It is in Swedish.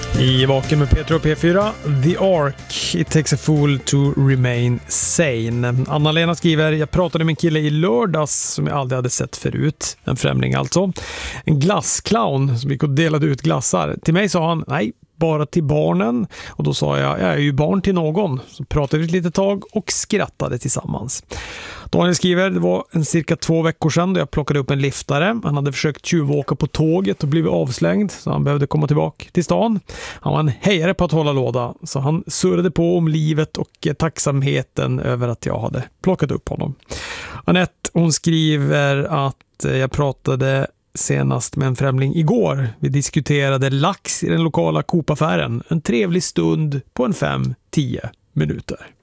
I Vaken med Peter och P4, The Ark, It takes a fool to remain sane. Anna-Lena skriver, jag pratade med en kille i lördags som jag aldrig hade sett förut. En främling alltså. En glassclown som gick och delade ut glassar. Till mig sa han, nej, bara till barnen. Och då sa jag är ju barn till någon. Så pratade vi ett litet tag och skrattade tillsammans. Daniel skriver, det var en cirka 2 veckor sedan då jag plockade upp en liftare. Han hade försökt tjuvåka på tåget och blivit avslängd så han behövde komma tillbaka till stan. Han var en hejare på att hålla låda så han surrade på om livet och tacksamheten över att jag hade plockat upp honom. Anette, hon skriver att jag pratade senast med en främling igår. Vi diskuterade lax i den lokala Coop-affären. En trevlig stund på en 5-10 minuter.